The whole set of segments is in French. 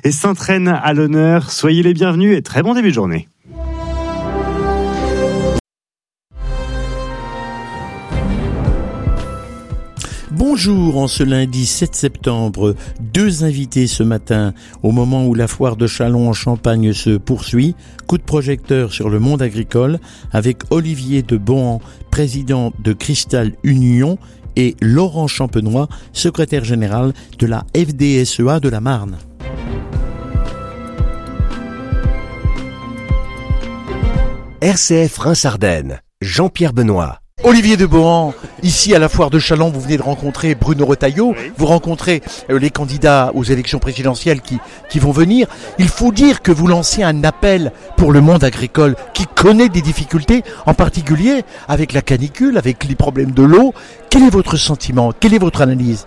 et s'entraînent à l'honneur. Soyez les bienvenus et très bon début de journée. Bonjour, en ce lundi 7 septembre, 2 invités ce matin, au moment où la foire de Châlons en Champagne se poursuit. Coup de projecteur sur le monde agricole avec Olivier de Bohan, président de Cristal Union, et Laurent Champenois, secrétaire général de la FDSEA de la Marne. RCF Reims-Ardennes, Jean-Pierre Benoît. Olivier de Bohan, ici à la foire de Châlons, vous venez de rencontrer Bruno Retailleau, vous rencontrez les candidats aux élections présidentielles qui vont venir. Il faut dire que vous lancez un appel pour le monde agricole qui connaît des difficultés, en particulier avec la canicule, avec les problèmes de l'eau. Quel est votre sentiment? Quelle est votre analyse?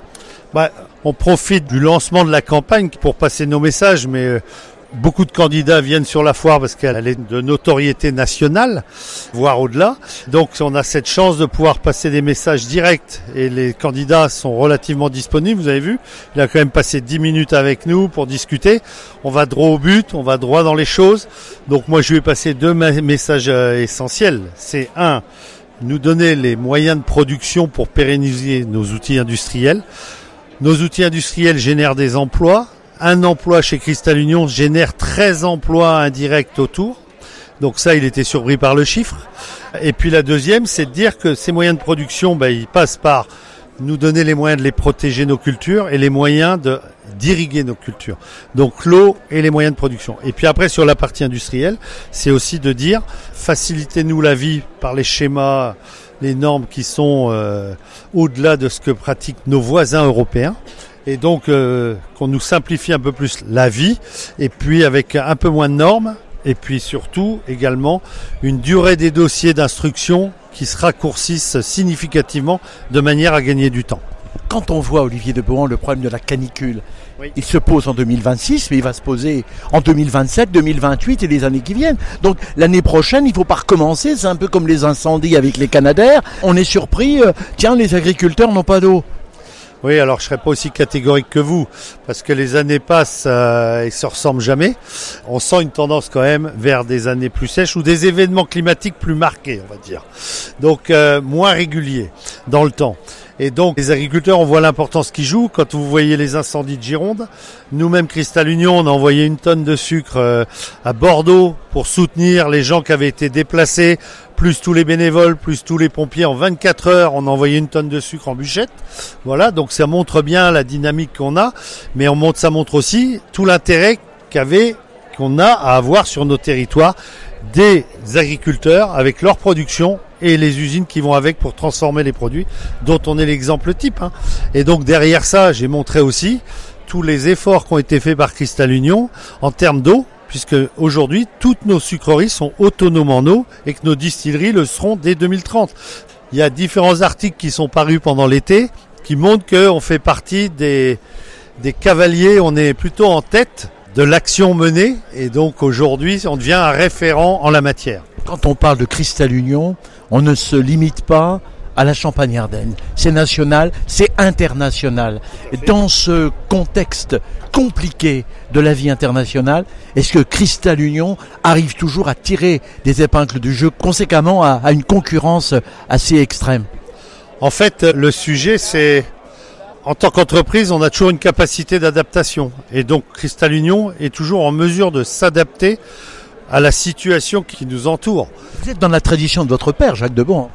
On profite du lancement de la campagne pour passer nos messages, mais beaucoup de candidats viennent sur la foire parce qu'elle est de notoriété nationale, voire au-delà. Donc on a cette chance de pouvoir passer des messages directs et les candidats sont relativement disponibles. Vous avez vu, il a quand même passé 10 minutes avec nous pour discuter. On va droit au but, on va droit dans les choses. Donc moi je lui ai passé 2 messages essentiels. C'est 1, nous donner les moyens de production pour pérenniser nos outils industriels. Nos outils industriels génèrent des emplois. Un emploi chez Cristal Union génère 13 emplois indirects autour. Donc ça, il était surpris par le chiffre. Et puis la deuxième, c'est de dire que ces moyens de production, ils passent par nous donner les moyens de les protéger nos cultures et les moyens d'irriguer nos cultures. Donc l'eau et les moyens de production. Et puis après, sur la partie industrielle, c'est aussi de dire facilitez-nous la vie par les schémas, les normes qui sont au-delà de ce que pratiquent nos voisins européens. Et donc qu'on nous simplifie un peu plus la vie, et puis avec un peu moins de normes, et puis surtout également une durée des dossiers d'instruction qui se raccourcissent significativement de manière à gagner du temps. Quand on voit, Olivier de Bohan, le problème de la canicule, il se pose en 2026, mais il va se poser en 2027, 2028 et les années qui viennent. Donc l'année prochaine, il ne faut pas recommencer, c'est un peu comme les incendies avec les Canadair. On est surpris, les agriculteurs n'ont pas d'eau. Oui, alors je serais pas aussi catégorique que vous, parce que les années passent et se ressemblent jamais. On sent une tendance quand même vers des années plus sèches ou des événements climatiques plus marqués, on va dire. Donc moins réguliers dans le temps. Et donc les agriculteurs, on voit l'importance qu'ils jouent. Quand vous voyez les incendies de Gironde, nous-mêmes Cristal Union, on a envoyé 1 tonne de sucre à Bordeaux pour soutenir les gens qui avaient été déplacés, plus tous les bénévoles, plus tous les pompiers. En 24 heures, on a envoyé 1 tonne de sucre en bûchette. Voilà, donc ça montre bien la dynamique qu'on a, mais ça montre aussi tout l'intérêt qu'on a à avoir sur nos territoires des agriculteurs avec leur production et les usines qui vont avec pour transformer les produits, dont on est l'exemple type. Et donc derrière ça, j'ai montré aussi tous les efforts qui ont été faits par Cristal Union en termes d'eau, puisque aujourd'hui, toutes nos sucreries sont autonomes en eau et que nos distilleries le seront dès 2030. Il y a différents articles qui sont parus pendant l'été qui montrent qu'on fait partie des cavaliers, on est plutôt en tête de l'action menée et donc aujourd'hui, on devient un référent en la matière. Quand on parle de Cristal Union, on ne se limite pas à la Champagne-Ardenne. C'est national, c'est international. Dans ce contexte compliqué de la vie internationale, est-ce que Cristal Union arrive toujours à tirer des épingles du jeu conséquemment à une concurrence assez extrême? En fait, le sujet, c'est en tant qu'entreprise, on a toujours une capacité d'adaptation. Et donc, Cristal Union est toujours en mesure de s'adapter à la situation qui nous entoure. Vous êtes dans la tradition de votre père, Jacques de Bohan.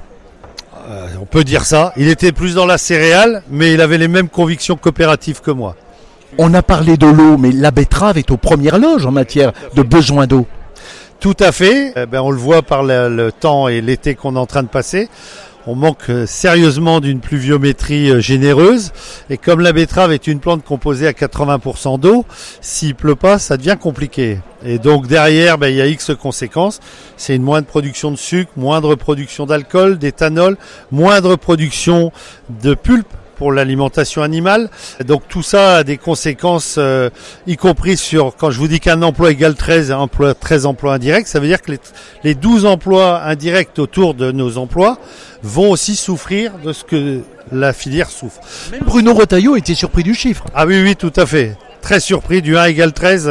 On peut dire ça. Il était plus dans la céréale, mais il avait les mêmes convictions coopératives que moi. On a parlé de l'eau, mais la betterave est aux premières loges en matière de besoin d'eau. Tout à fait. On le voit par le temps et l'été qu'on est en train de passer. On manque sérieusement d'une pluviométrie généreuse. Et comme la betterave est une plante composée à 80% d'eau, s'il pleut pas, ça devient compliqué. Et donc derrière, il y a X conséquences. C'est une moindre production de sucre, moindre production d'alcool, d'éthanol, moindre production de pulpe pour l'alimentation animale. Donc tout ça a des conséquences, y compris sur, quand je vous dis qu'un emploi égale 13 emplois indirects, ça veut dire que les 12 emplois indirects autour de nos emplois vont aussi souffrir de ce que la filière souffre. Même Bruno Retailleau était surpris du chiffre. Ah oui, tout à fait. Très surpris, du 1 égale 13.